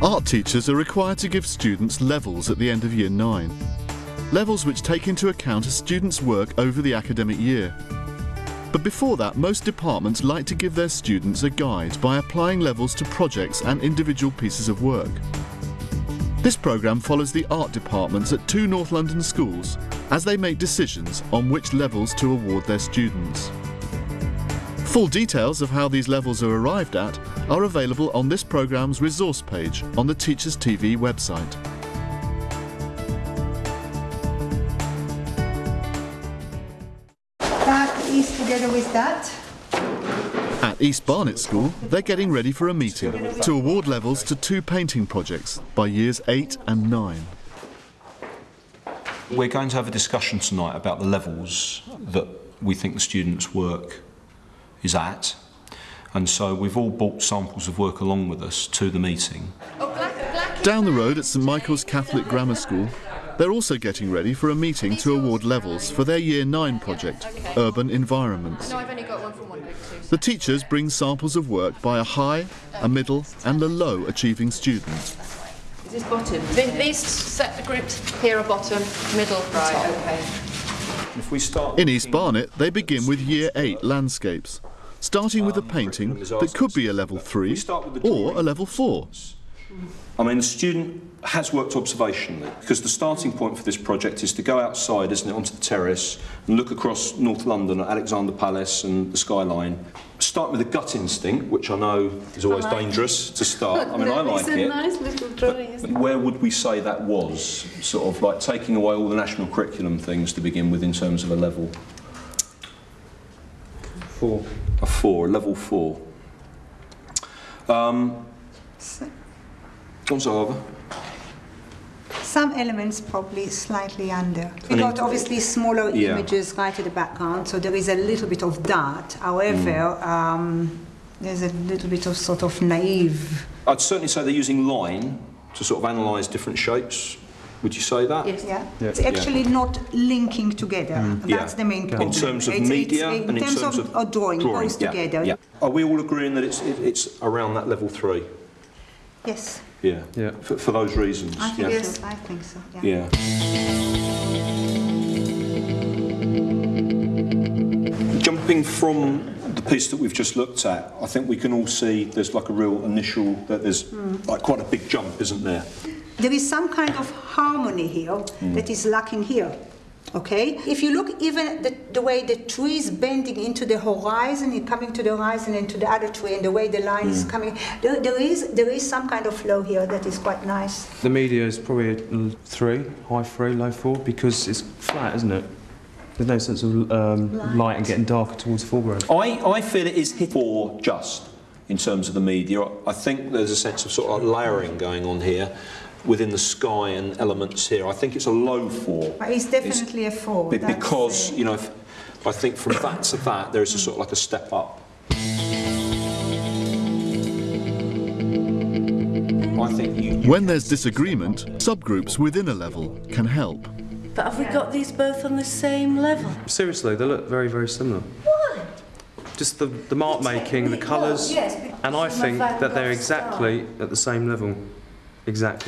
Art teachers are required to give students levels at the end of Year 9. Levels which take into account a student's work over the academic year. But before that, most departments like to give their students a guide by applying levels to projects and individual pieces of work. This programme follows the art departments at 2 North London schools as they make decisions on which levels to award their students. Full details of how these levels are arrived at are available on this programme's resource page on the Teachers TV website. That is together with that. At East Barnet School, they're getting ready for a meeting to award levels to 2 painting projects by Years 8 and 9. We're going to have a discussion tonight about the levels that we think the students' work is at, and so we've all brought samples of work along with us to the meeting. Down the road at St Michael's Catholic Grammar School, they're also getting ready for a meeting to award levels for their Year 9 project, Urban Environments. The teachers bring samples of work by a high, a middle and a low achieving student. Is this bottom? These set the groups here are bottom, middle, right, top. Okay. If we start in East Barnet, they begin with Year 8 landscapes, starting with a painting that could be a level 3 or a level 4. I mean, the student has worked observationally, because the starting point for this project is to go outside, isn't it, onto the terrace and look across North London at Alexander Palace and the skyline. Start with a gut instinct, which I know is always dangerous to start. I mean, I like it. It's a nice little drawing, isn't it? Where would we say that was? Sort of like taking away all the national curriculum things to begin with in terms of a level? 4. A 4, a level 4. Observer. Some elements probably slightly under. We got obviously smaller images right at the background, so there is a little bit of that. However, there's a little bit of sort of naive. I'd certainly say they're using line to sort of analyse different shapes. Would you say that? Yes. Yeah. It's actually not linking together. That's the main problem. In terms of media and in terms of drawing goes together. Yeah. Are we all agreeing that it's around that level 3? Yes. Yeah. For those reasons. I think so. I think so. Yeah. Jumping from the piece that we've just looked at, I think we can all see there's like a real initial, that there's like quite a big jump, isn't there? There is some kind of harmony here that is lacking here. Okay? If you look even the way the tree is bending into the horizon, and coming to the horizon and to the other tree, and the way the line is coming, there is some kind of flow here that is quite nice. The media is probably a 3, high 3, low 4, because it's flat, isn't it? There's no sense of light and getting darker towards the foreground. I feel it is hit 4 just in terms of the media. I think there's a sense of sort of layering going on here within the sky and elements here. I think it's a low 4. It's definitely a 4. Because, you know, I think from that to that, there is a sort of like a step up. I think when there's disagreement, subgroups within a level can help. But have we got these both on the same level? Seriously, they look very, very similar. Why? Just the mark making, the colours, and I think that they're exactly at the same level. Exactly.